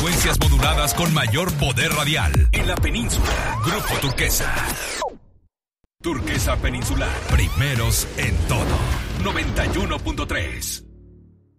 frecuencias moduladas con mayor poder radial en la península. Grupo Turquesa. Turquesa Peninsular. Primeros en todo. 91.3.